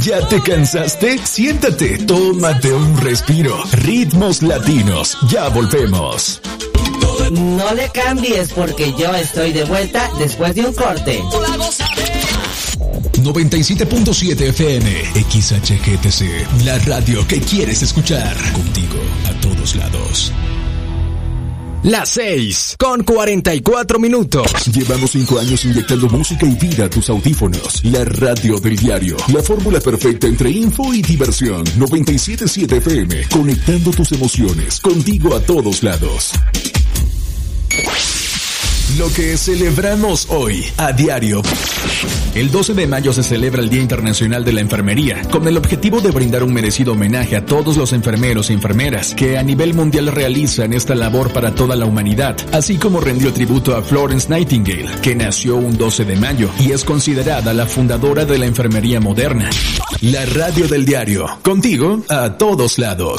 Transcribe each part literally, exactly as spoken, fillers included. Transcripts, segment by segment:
¿Ya te cansaste? Siéntate, tómate un respiro. Ritmos Latinos, ya volvemos. No le cambies porque yo estoy de vuelta después de un corte. noventa y siete punto siete F M, X H G T C, la radio que quieres escuchar. Contigo a todos lados. Las seis, con cuarenta y cuatro minutos. Llevamos cinco años inyectando música y vida a tus audífonos. La radio del diario. La fórmula perfecta entre info y diversión. noventa y siete punto siete F M. Conectando tus emociones. Contigo a todos lados. Lo que celebramos hoy, a diario. El doce de mayo se celebra el Día Internacional de la Enfermería, con el objetivo de brindar un merecido homenaje a todos los enfermeros y enfermeras que a nivel mundial realizan esta labor para toda la humanidad, así como rendió tributo a Florence Nightingale, que nació un doce de mayo y es considerada la fundadora de la enfermería moderna. La radio del diario, contigo a todos lados.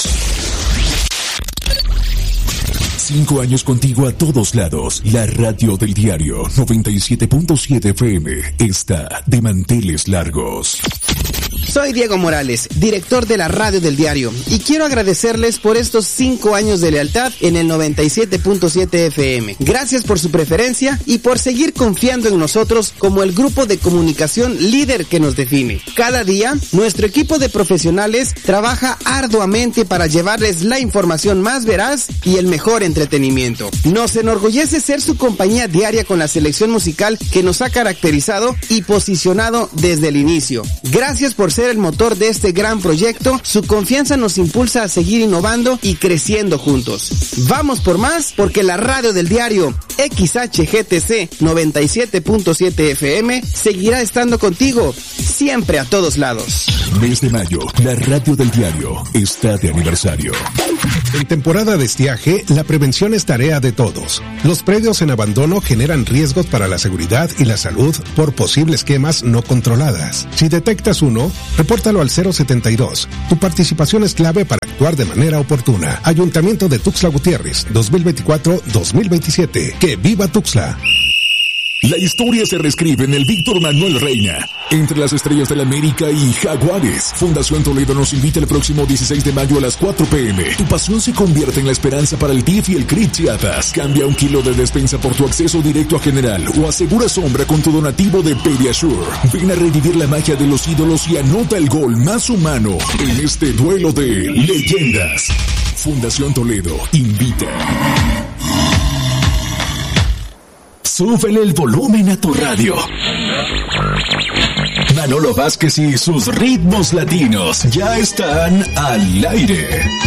Cinco años contigo a todos lados. La radio del diario noventa y siete punto siete F M está de manteles largos. Soy Diego Morales, director de la radio del diario, y quiero agradecerles por estos cinco años de lealtad en el noventa y siete punto siete F M. Gracias por su preferencia y por seguir confiando en nosotros como el grupo de comunicación líder que nos define. Cada día, nuestro equipo de profesionales trabaja arduamente para llevarles la información más veraz y el mejor entretenimiento. Nos enorgullece ser su compañía diaria con la selección musical que nos ha caracterizado y posicionado desde el inicio. Gracias por ser el motor de este gran proyecto. Su confianza nos impulsa a seguir innovando y creciendo juntos. Vamos por más, porque la radio del diario X H G T C noventa y siete punto siete F M seguirá estando contigo siempre a todos lados. Mes de mayo, la radio del diario está de aniversario. En temporada de estiaje, la prevención es tarea de todos. Los predios en abandono generan riesgos para la seguridad y la salud por posibles quemas no controladas. Si detectas uno, repórtalo al cero setenta y dos. Tu participación es clave para actuar de manera oportuna. Ayuntamiento de Tuxtla Gutiérrez, dos mil veinticuatro a dos mil veintisiete. ¡Que viva Tuxtla! La historia se reescribe en el Víctor Manuel Reina. Entre las estrellas de la América y Jaguares. Fundación Toledo nos invita el próximo dieciséis de mayo a las cuatro pe eme. Tu pasión se convierte en la esperanza para el T I F y el C R I T Chiapas. Cambia un kilo de despensa por tu acceso directo a General o asegura sombra con tu donativo de Pediasure. Ven a revivir la magia de los ídolos y anota el gol más humano en este duelo de leyendas. Fundación Toledo invita. Súbele el volumen a tu radio. Manolo Vázquez y sus ritmos latinos ya están al aire.